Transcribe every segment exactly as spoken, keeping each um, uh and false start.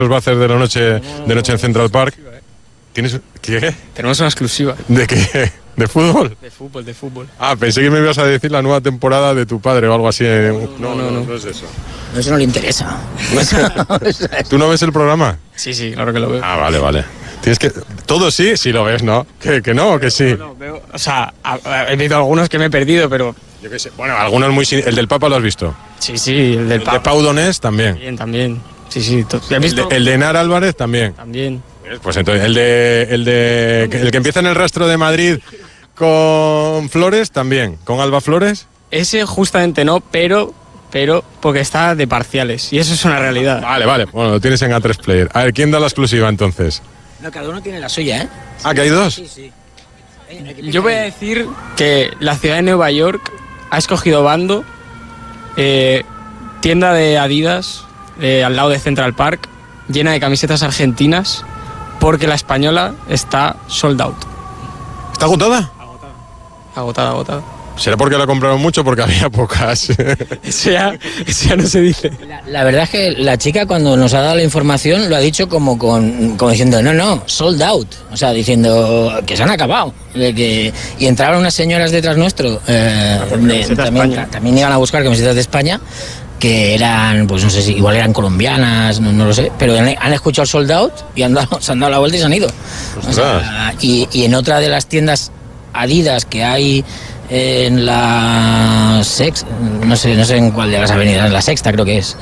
va a hacer de la noche de noche en Central Park. ¿Tienes qué? Tenemos una exclusiva. ¿De qué? ¿De fútbol? De fútbol, de fútbol. Ah, pensé que me ibas a decir la nueva temporada de tu padre o algo así. No, no, no, no, no es eso. Eso no le interesa. ¿Tú no ves el programa? Sí, sí, claro que lo veo. Ah, vale, vale. Tienes que... Todo sí, sí lo ves, ¿no? ¿Que, que no o que sí? No, no, veo, o sea, a, a, he visto algunos que me he perdido, pero... Yo qué sé. Bueno, algunos muy... El del Papa lo has visto. Sí, sí, el del El de Pau Donés también. También, también. Sí, sí. ¿Has visto? El de, el de Enar Álvarez también. También. Pues entonces, el de, el de... El que empieza en el rastro de Madrid con Flores también. ¿Con Alba Flores? Ese justamente no, pero... pero porque está de parciales y eso es una realidad. Vale, vale, bueno, lo tienes en A tres Player. A ver, ¿quién da la exclusiva entonces? No, cada uno tiene la suya, ¿eh? Ah, ¿que hay dos? Sí, sí. Yo voy a decir que la ciudad de Nueva York ha escogido bando, eh, tienda de Adidas eh, al lado de Central Park, llena de camisetas argentinas, porque la española está sold out. ¿Está agotada? Agotada. Agotada, agotada. ¿Será porque la compraron mucho o porque había pocas? Eso ya, eso ya no se dice. La, la verdad es que la chica cuando nos ha dado la información lo ha dicho como con como diciendo, no, no, sold out. O sea, diciendo que se han acabado. De que, y entraron unas señoras detrás nuestro, eh, de, también, también iban a buscar camisetas de España, que eran, pues no sé si igual eran colombianas, no, no lo sé, pero han, han escuchado sold out y han dado, se han dado la vuelta y se han ido. O sea, y, y en otra de las tiendas Adidas que hay en la Sex, no sé, no sé en cuál de las avenidas, en la Sexta creo que es.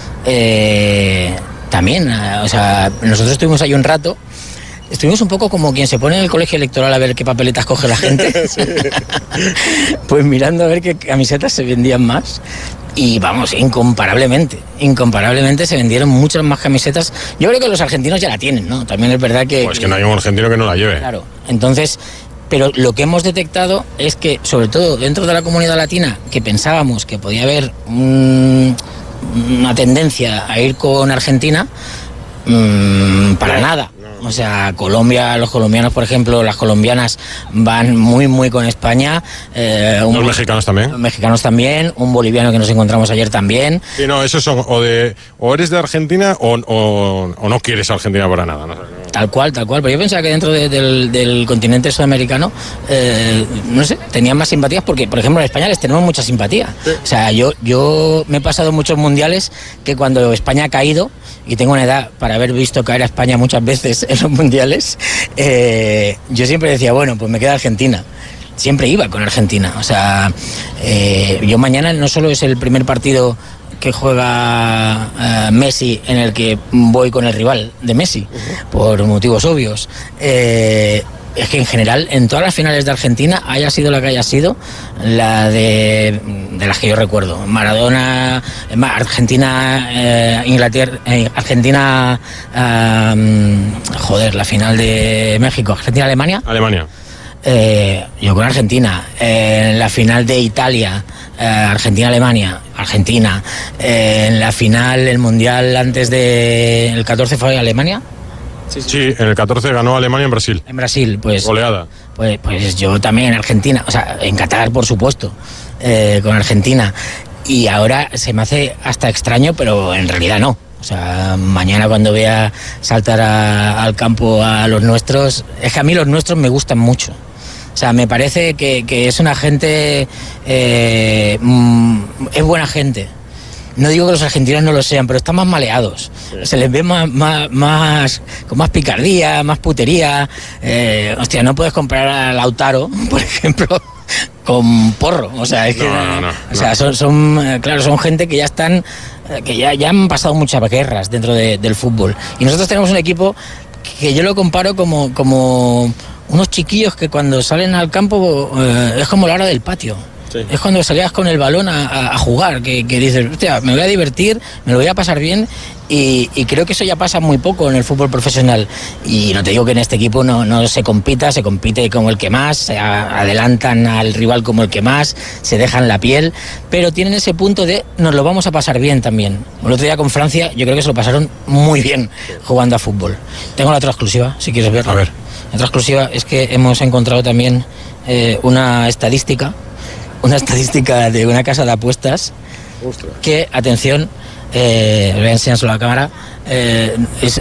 Eh, también, o sea, nosotros estuvimos ahí un rato, estuvimos un poco como quien se pone en el colegio electoral a ver qué papeletas coge la gente. Sí. Pues mirando a ver qué camisetas se vendían más. Y vamos, incomparablemente, incomparablemente se vendieron muchas más camisetas. Yo creo que los argentinos ya la tienen, ¿no? También es verdad que... Pues que no hay un argentino que no la lleve. Claro, entonces... Pero lo que hemos detectado es que, sobre todo dentro de la comunidad latina, que pensábamos que podía haber un, una tendencia a ir con Argentina, mmm, para nada. O sea, Colombia, los colombianos, por ejemplo, las colombianas van muy, muy con España. Eh, un, los mexicanos también. Los mexicanos también, un boliviano que nos encontramos ayer también. Sí, no, esos son o de o eres de Argentina o, o, o no quieres a Argentina para nada. No sé, no. Tal cual, tal cual. Pero yo pensaba que dentro de, del, del continente sudamericano, eh, no sé, tenían más simpatías porque, por ejemplo, en España les tenemos mucha simpatía. Sí. O sea, yo, yo me he pasado muchos mundiales que cuando España ha caído, y tengo una edad para haber visto caer a España muchas veces en los mundiales, eh, yo siempre decía, bueno, pues me queda Argentina. Siempre iba con Argentina. O sea, eh, yo mañana no solo es el primer partido que juega uh, Messi en el que voy con el rival de Messi, uh-huh. por motivos obvios. Eh, es que en general, en todas las finales de Argentina, haya sido la que haya sido, la de, de las que yo recuerdo, Maradona, Argentina, eh, Inglaterra, eh, Argentina, eh, joder, la final de México, Argentina-Alemania. Alemania. Eh, yo con Argentina, eh, en la final de Italia, eh, Argentina-Alemania, Argentina, eh, en la final, el mundial antes de el catorce fue Alemania. Sí, sí. sí, en el catorce ganó Alemania en Brasil. En Brasil, pues. Goleada. Pues, pues yo también en Argentina, o sea, en Qatar, por supuesto, eh, con Argentina. Y ahora se me hace hasta extraño, pero en realidad no. O sea, mañana cuando vea saltar a, al campo a los nuestros, es que a mí los nuestros me gustan mucho. O sea, me parece que, que es una gente, eh, mm, es buena gente. No digo que los argentinos no lo sean, pero están más maleados. Sí. Se les ve más, más, más, con más picardía, más putería. Eh, hostia, no puedes comprar a Lautaro, por ejemplo, con porro. O sea, es que, no, no, no, o sea, son, son, claro, son gente que ya están, que ya, ya han pasado muchas guerras dentro de, del fútbol. Y nosotros tenemos un equipo que yo lo comparo como, como unos chiquillos que cuando salen al campo eh, es como la hora del patio. Sí. Es cuando salías con el balón a, a, a jugar, que, que dices, hostia, me voy a divertir, me lo voy a pasar bien, y, y creo que eso ya pasa muy poco en el fútbol profesional. Y no te digo que en este equipo no, no se compita, se compite como el que más, se a, adelantan al rival como el que más, se dejan la piel, pero tienen ese punto de nos lo vamos a pasar bien también. El otro día con Francia yo creo que se lo pasaron muy bien jugando a fútbol. Tengo la otra exclusiva, si quieres verla. A ver. La otra exclusiva es que hemos encontrado también eh, una estadística una estadística de una casa de apuestas. Ostras. Que, atención, eh, voy a enseñárselo a la cámara, eh, es